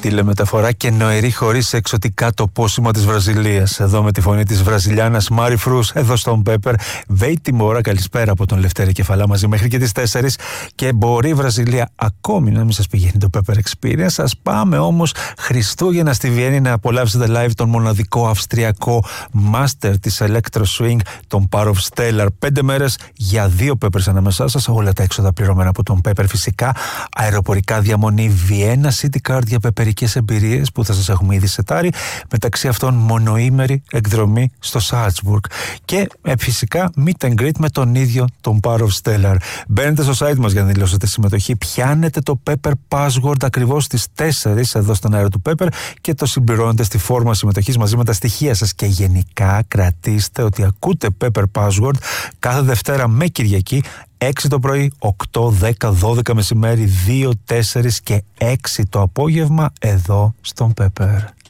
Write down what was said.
τηλεμεταφορά και νοερή χωρίς εξωτικά το πόσημα της Βραζιλίας. Εδώ με τη φωνή της Βραζιλιάνας Μάρι Φρούς, εδώ στον Πέπερ. Βέει την ώρα, καλησπέρα από τον Λευτέρη Κεφαλά μαζί μέχρι και τις 4. Και μπορεί η Βραζιλία ακόμη να μην σας πηγαίνει το Pepper Experience. Σας πάμε όμως Χριστούγεννα στη Βιέννη να απολαύσετε live τον μοναδικό αυστριακό master της Electro Swing, τον Power of Stellar. 5 μέρες για 2 Peppers ανάμεσά σας. Όλα τα έξοδα πληρωμένα από τον Pepper φυσικά. Αεροπορικά διαμονή Βιέννα City Card για πεπερικές εμπειρίες που θα σας έχουμε ήδη σετάρει. Μεταξύ αυτών μονοήμερη εκδρομή στο Salzburg. Και φυσικά meet and greet με τον ίδιο τον Power of Stellar. Μπαίνετε στο site μας για να δηλώσετε συμμετοχή. Πιάνετε το Pepper Password ακριβώς στις 4 εδώ στον αέρα του Pepper και το συμπληρώνετε στη φόρμα συμμετοχής μαζί με τα στοιχεία σας. Και γενικά κρατήστε ότι ακούτε Pepper Password κάθε Δευτέρα με Κυριακή 6 το πρωί, 8, 10, 12 μεσημέρι, 2, 4 και 6 το απόγευμα εδώ στον Pepper.